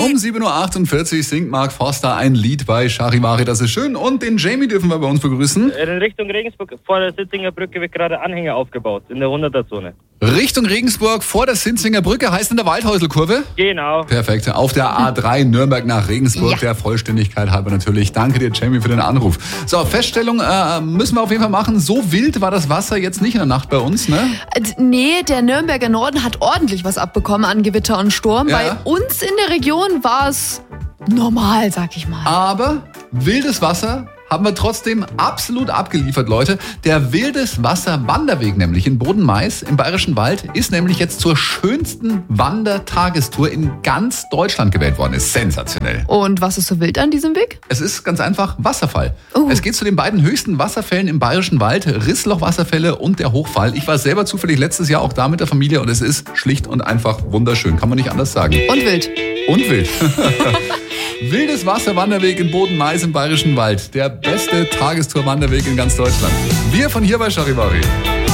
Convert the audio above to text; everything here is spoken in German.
Um 7.48 Uhr singt Mark Forster ein Lied bei Charivari, das ist schön. Und den Jamie dürfen wir bei uns begrüßen. In Richtung Regensburg vor der Sitzinger Brücke wird gerade Anhänger aufgebaut, in der 100er-Zone. Richtung Regensburg vor der Sinzinger Brücke, heißt in der Waldhäuselkurve? Genau. Perfekt. Auf der A3 Nürnberg nach Regensburg, der Vollständigkeit halber natürlich. Danke dir, Jamie, für den Anruf. So, Feststellung müssen wir auf jeden Fall machen. So wild war das Wasser jetzt nicht in der Nacht bei uns, ne? Nee, der Nürnberger Norden hat ordentlich was abbekommen an Gewitter und Sturm. Ja. Bei uns in der Region war es normal, sag ich mal. Aber wildes Wasser haben wir trotzdem absolut abgeliefert, Leute. Der Wildes-Wasser-Wanderweg nämlich in Boden-Mais im Bayerischen Wald ist nämlich jetzt zur schönsten Wandertagestour in ganz Deutschland gewählt worden. Ist sensationell. Und was ist so wild an diesem Weg? Es ist ganz einfach Wasserfall. Es geht zu den beiden höchsten Wasserfällen im Bayerischen Wald, Rissloch-Wasserfälle und der Hochfall. Ich war selber zufällig letztes Jahr auch da mit der Familie und es ist schlicht und einfach wunderschön. Kann man nicht anders sagen. Und wild. Und wild. Wildes Wasser-Wanderweg in Boden-Mais im Bayerischen Wald. Der beste Tagestour-Wanderweg in ganz Deutschland. Wir von hier bei Charivari.